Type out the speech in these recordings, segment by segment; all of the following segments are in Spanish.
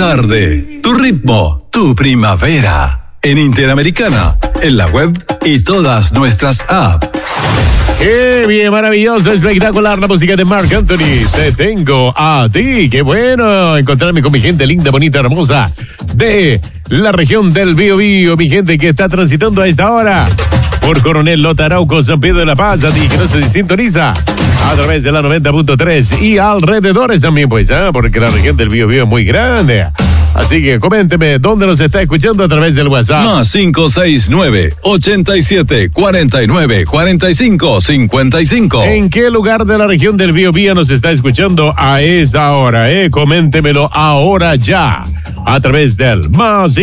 tarde, tu ritmo, tu primavera. En Interamericana, en la web y todas nuestras apps. ¡Qué bien, maravilloso, espectacular la música de Marc Anthony! Te tengo a ti. ¡Qué bueno encontrarme con mi gente linda, bonita, hermosa de la región del Biobío! Mi gente que está transitando a esta hora por Coronel Lota Arauco, San Pedro de la Paz, a ti que no se sintoniza a través de la 90.3 y alrededores también, pues, porque la región del Biobío es muy grande. Así que coménteme dónde nos está escuchando a través del WhatsApp. Más 569-87-49-45-55. ¿En qué lugar de la región del Biobío nos está escuchando a esta hora? Coméntemelo ahora ya. A través del más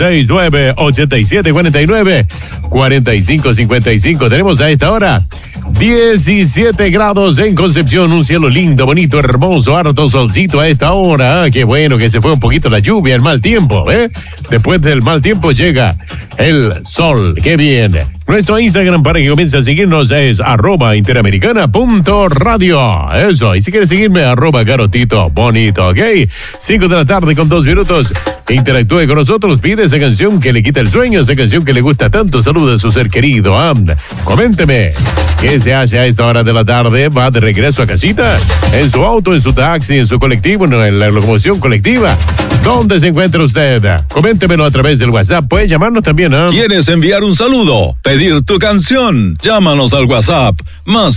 569-87-49-45-55. Tenemos a esta hora 17 grados en Concepción, un cielo lindo, bonito, hermoso, harto solcito a esta hora. Qué bueno que se fue un poquito la lluvia, el mal tiempo, Después del mal tiempo llega el sol. Qué bien. Nuestro Instagram para que comience a seguirnos es @interamericana.radio. Eso, y si quieres seguirme, @garotito bonito, ¿ok? 5 de la tarde con 2 minutos. Interactúe con nosotros, pide esa canción que le quita el sueño, esa canción que le gusta tanto. Saluda a su ser querido. Coménteme, ¿qué se hace a esta hora de la tarde? ¿Va de regreso a casita? ¿En su auto, en su taxi, en su colectivo, en la locomoción colectiva? ¿Dónde se encuentra usted? Coméntemelo a través del WhatsApp. Puede llamarnos también, ¿Quieres enviar un saludo? ¿Pedir tu canción? Llámanos al WhatsApp. Más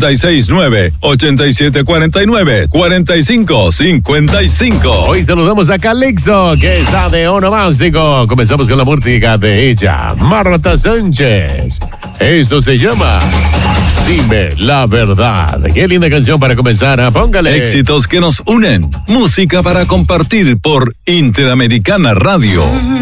569-8749-4555. Hoy saludamos a Calixto, que está de onomástico. Comenzamos con la música de ella, Marta Sánchez. Esto se llama Dime la Verdad. Qué linda canción para comenzar, póngale. Éxitos que nos unen. Música para compartir por Interamericana Radio.